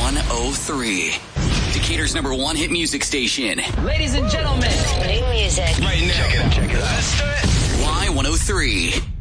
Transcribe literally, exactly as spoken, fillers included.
one oh three. Decatur's number one hit music station. Ladies and gentlemen. New music. Right now. Check it out. Check it out. Let's do it. Y one oh three.